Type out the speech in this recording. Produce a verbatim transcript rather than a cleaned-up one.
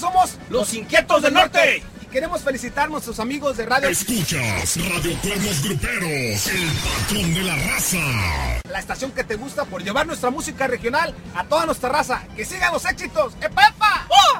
somos Los Inquietos del Norte. Y queremos felicitar a nuestros amigos de Radio... Escuchas Radio Cuernos Gruperos, el patrón de la raza. La estación que te gusta por llevar nuestra música regional a toda nuestra raza. ¡Que sigan los éxitos! ¡Epa, epa! ¡Oh!